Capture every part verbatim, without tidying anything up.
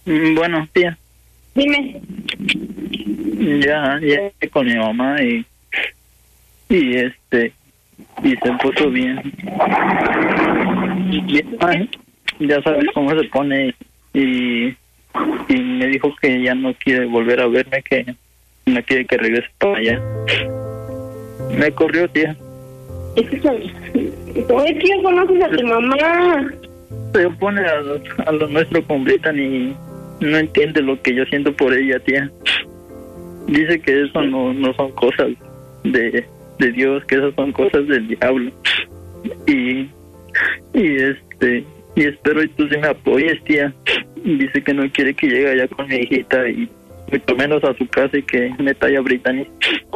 Mm, Bueno, tía, Dime. ya, ya hablé con mi mamá y, y este, y se puso bien. Y, ay, ya sabes cómo se pone y, y me dijo que ya no quiere volver a verme, que no quiere que regrese para allá. Me corrió, tía. Es que, es que ya conoces a tu mamá. Se opone a lo, a lo nuestro con Brittany y no entiende lo que yo siento por ella, tía. Dice que eso no, no son cosas de, de Dios, que esas son cosas del diablo. Y, y este, y espero y tú sí me apoyes, tía. Dice que no quiere que llegue allá con mi hijita y mucho menos a su casa y que meta allá a Brittany.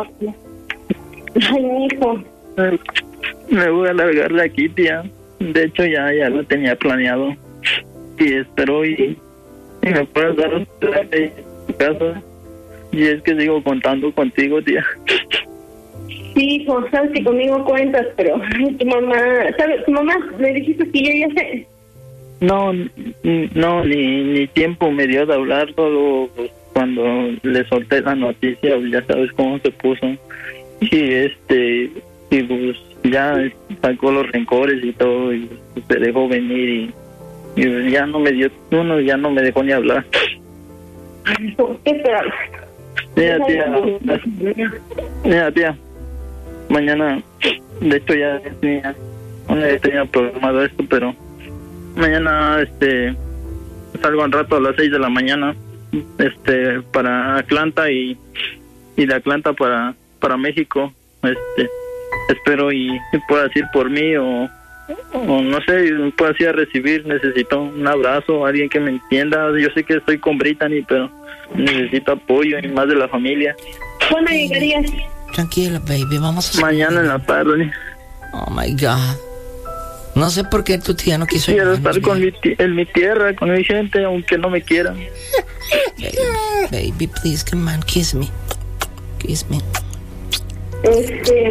Ay, hijo. Me voy a largar de aquí, tía. De hecho, ya, ya lo tenía planeado. Y espero y, y me puedas dar un traje en tu casa. Y es que sigo contando contigo, tía. Sí, hijo, sabes que conmigo cuentas, pero ay, tu mamá, ¿sabes? Tu mamá me dijiste que yo ya sé. No, n- no, ni, ni tiempo me dio de hablar, solo cuando le solté la noticia, ya sabes cómo se puso. Y este, y pues ya sacó los rencores y todo, y se dejó venir y, y ya no me dio, uno ya no me dejó ni hablar. Ay, hijo, ¿qué esperabas? Mira, tía, mira, tía, mañana, de hecho ya tenía, no ya tenía programado esto, pero mañana, este, salgo al rato a las seis de la mañana, este, para Atlanta y, y de Atlanta para, para México, este, espero y, y puedas ir por mí o, o no sé, me puedas ir a recibir. Necesito un abrazo, alguien que me entienda. Yo sé que estoy con Brittany, pero necesito apoyo y más de la familia. ¿Cuándo llegarías? Tranquila, baby, vamos a... Mañana en la tarde. Oh, my God. No sé por qué tu tía no quiso Quiero llevarnos, estar con baby. mi, ti- en mi tierra, con mi gente, aunque no me quieran. Baby, baby, please, come on, kiss me. Kiss me. Este,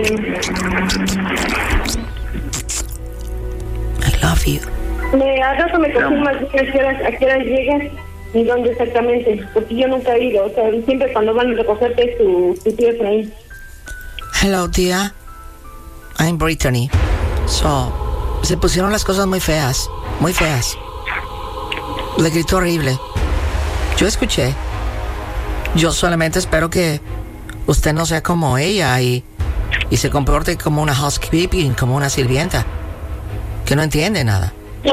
I love you. me, al rato me confirmas a qué horas, a qué horas llegas y dónde exactamente, porque yo nunca he ido, o sea, siempre cuando van a recogerte es tu, tu tío Efraín. Hello, tía. I'm Brittany. So, se pusieron las cosas muy feas. Muy feas. Le gritó horrible. Yo escuché. Yo solamente espero que usted no sea como ella y, y se comporte como una housekeeping, como una sirvienta. Que no entiende nada.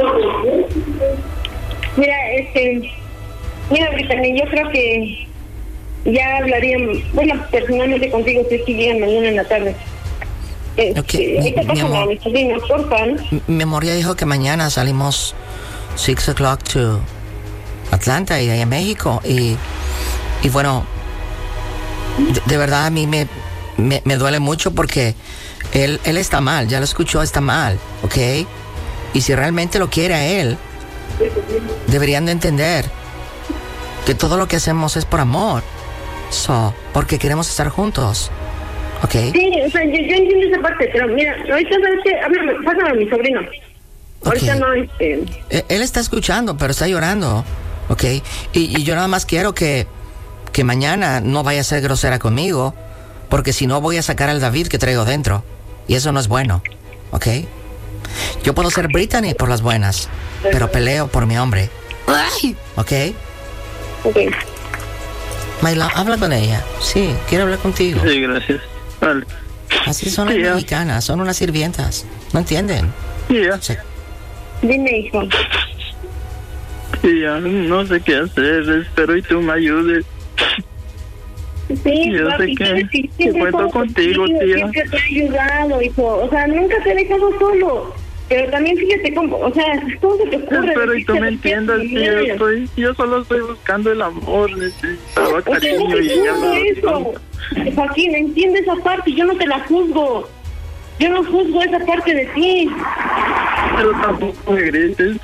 Mira, este, mira, Brittany, yo creo que ya hablaría, bueno, personalmente contigo si es que llegan mañana en la tarde. Este, Ok, mi- ahorita mi pásame a amor. mi sobrina, porfa, ¿no? M- Mi amor ya dijo que mañana salimos six o'clock to Atlanta y de ahí a México. Y, y bueno, de, de verdad a mí me, me, me duele mucho porque él, él está mal, ya lo escuchó, está mal, ¿ok? Y si realmente lo quiere a él, deberían de entender que todo lo que hacemos es por amor. So, porque queremos estar juntos, ¿ok? Sí, o sea, yo, yo entiendo esa parte, pero mira, ahorita sabes que, háblame, pásame a mi sobrino. Ahorita Ok. no, este, Eh, Él está escuchando, pero está llorando, ¿ok? Y, y yo nada más quiero que, que mañana no vaya a ser grosera conmigo, porque si no voy a sacar al David que traigo dentro. Y eso no es bueno, ¿ok? Yo puedo ser Brittany por las buenas, pero peleo por mi hombre. Ay, ¿ok? ok. Mayla, habla con ella. Sí, quiero hablar contigo. Sí, gracias. Vale. Así son las Sí, ya. mexicanas, son unas sirvientas. ¿No entienden? Sí, ya. Se- Dime, hijo. Sí, ya. No sé qué hacer. Espero y tú me ayudes. Sí, Yo papi, sé que- sabes que siempre cuento he estado contigo, tía. Siempre te he ayudado, hijo. O sea, nunca te he dejado solo. Pero también fíjate cómo, o sea, ¿cómo se te ocurre? Espero y tú me decirte entiendas, que que yo quieres? estoy, yo solo estoy buscando el amor, necesitaba O sea, no cariño te y ella juzgo me eso. Joaquín, entiende esa parte, yo no te la juzgo. Yo no juzgo esa parte de ti. pero tampoco me grites.